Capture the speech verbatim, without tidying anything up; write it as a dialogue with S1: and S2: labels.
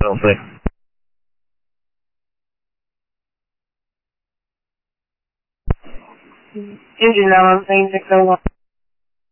S1: Don't think.
S2: Engine down on plane six oh one.